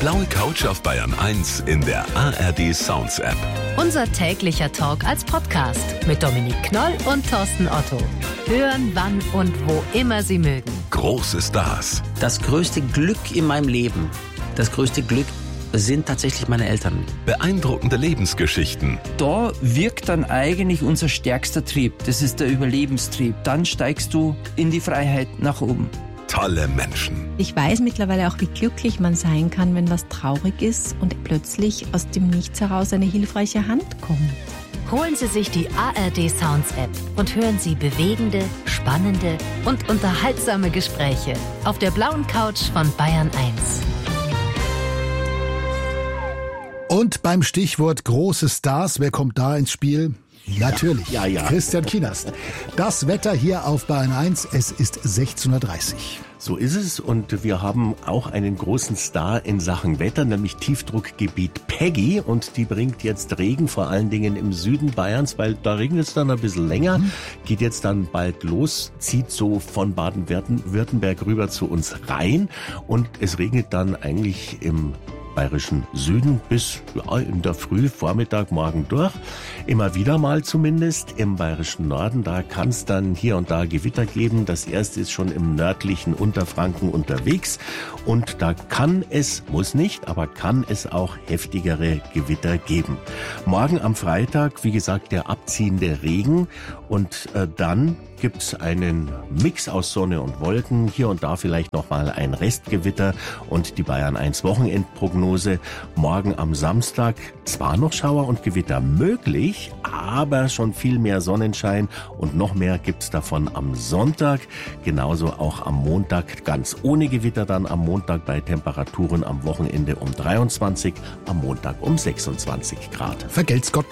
blaue Couch auf Bayern 1 in der ARD Sounds App. Unser täglicher Talk als Podcast mit Dominik Knoll und Thorsten Otto. Hören, wann und wo immer Sie mögen. Große Stars. Das größte Glück in meinem Leben, das größte Glück sind tatsächlich meine Eltern. Beeindruckende Lebensgeschichten. Da wirkt dann eigentlich unser stärkster Trieb. Das ist der Überlebenstrieb. Dann steigst du in die Freiheit nach oben. Tolle Menschen. Ich weiß mittlerweile auch, wie glücklich man sein kann, wenn was traurig ist und plötzlich aus dem Nichts heraus eine hilfreiche Hand kommt. Holen Sie sich die ARD Sounds App und hören Sie bewegende, spannende und unterhaltsame Gespräche auf der blauen Couch von Bayern 1. Und beim Stichwort große Stars, wer kommt da ins Spiel? Natürlich, Ja. Christian Kienast. Das Wetter hier auf Bayern 1, es ist 16:30 Uhr. So ist es, und wir haben auch einen großen Star in Sachen Wetter, nämlich Tiefdruckgebiet Peggy, und die bringt jetzt Regen, vor allen Dingen im Süden Bayerns, weil da regnet es dann ein bisschen länger, geht jetzt dann bald los, zieht so von Baden-Württemberg rüber zu uns rein, und es regnet dann eigentlich im bayerischen Süden bis in der Früh, Vormittag, Morgen durch. Immer wieder mal zumindest. Im bayerischen Norden, da kann es dann hier und da Gewitter geben. Das erste ist schon im nördlichen Unterfranken unterwegs. Und da kann es, muss nicht, aber kann es auch heftigere Gewitter geben. Morgen am Freitag, wie gesagt, der abziehende Regen. Und dann gibt's einen Mix aus Sonne und Wolken. Hier und da vielleicht nochmal ein Restgewitter. Und die Bayern 1 Wochenendprognose. Morgen am Samstag zwar noch Schauer und Gewitter möglich, aber schon viel mehr Sonnenschein, und noch mehr gibt's davon am Sonntag. Genauso auch am Montag, ganz ohne Gewitter dann am Montag bei Temperaturen am Wochenende um 23, am Montag um 26 Grad. Vergelt's Gott.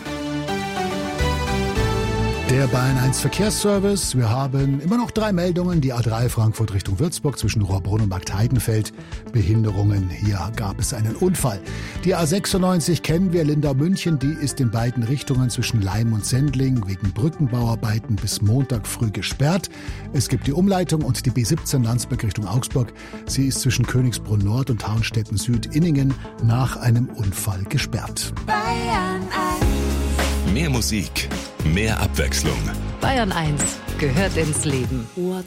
Der Bayern 1 Verkehrsservice. Wir haben immer noch 3 Meldungen. Die A3 Frankfurt Richtung Würzburg zwischen Rohrbrunn und Markt Heidenfeld. Behinderungen. Hier gab es einen Unfall. Die A96 kennen wir. Lindau-München. Die ist in beiden Richtungen zwischen Leim und Sendling wegen Brückenbauarbeiten bis Montag früh gesperrt. Es gibt die Umleitung und die B17 Landsberg Richtung Augsburg. Sie ist zwischen Königsbrunn Nord und Haunstetten Süd-Inningen nach einem Unfall gesperrt. Bayern 1. Mehr Musik, mehr Abwechslung. Bayern 1 gehört ins Leben. What